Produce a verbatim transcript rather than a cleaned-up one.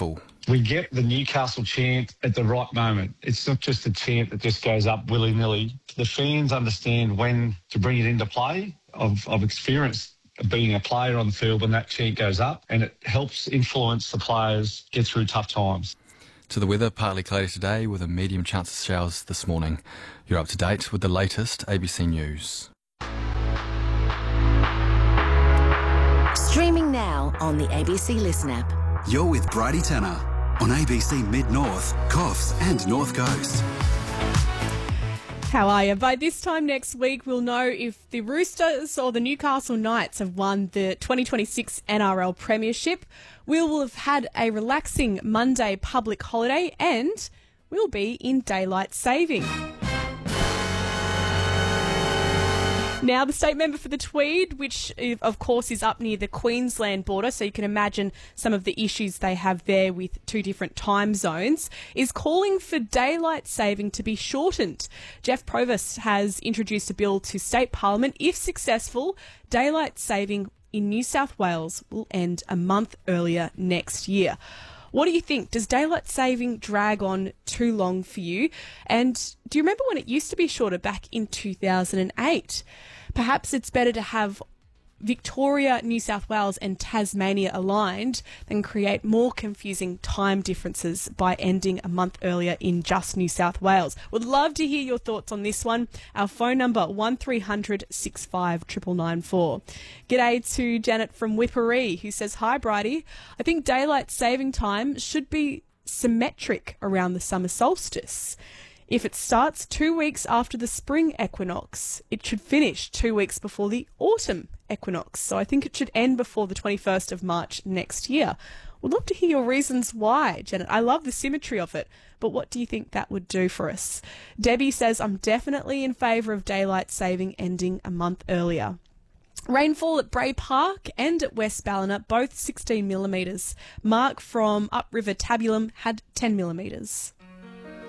impactful. We get the Newcastle chant at the right moment. It's not just a chant that just goes up willy-nilly. The fans understand when to bring it into play. I've, I've experienced being a player on the field when that chant goes up, and it helps influence the players get through tough times. To the weather, partly cloudy today with a medium chance of showers this morning. You're up to date with the latest A B C News. Streaming now on the A B C Listen app. You're with Bridie Tanner on A B C Mid-North, Coffs and North Coast. How are you? By this time next week, we'll know if the Roosters or the Newcastle Knights have won the twenty twenty-six N R L Premiership. We will have had a relaxing Monday public holiday and we'll be in daylight saving. Now, the state member for the Tweed, which of course is up near the Queensland border, so you can imagine some of the issues they have there with two different time zones, is calling for daylight saving to be shortened. Jeff Provost has introduced a bill to State Parliament. If successful, daylight saving in New South Wales will end a month earlier next year. What do you think? Does daylight saving drag on too long for you? And do you remember when it used to be shorter back in two thousand eight? Perhaps it's better to have Victoria, New South Wales and Tasmania aligned than create more confusing time differences by ending a month earlier in just New South Wales. Would love to hear your thoughts on this one. Our phone number, one three hundred six five nine nine nine four. G'day to Janet from Whipperee, who says, "Hi Bridie, I think daylight saving time should be symmetric around the summer solstice. If it starts two weeks after the spring equinox, it should finish two weeks before the autumn equinox. So I think it should end before the twenty-first of March next year." Would love to hear your reasons why, Janet. I love the symmetry of it, but what do you think that would do for us? Debbie says, "I'm definitely in favour of daylight saving ending a month earlier." Rainfall at Bray Park and at West Ballina, both sixteen millimetres. Mark from Upriver Tabulum had ten millimetres.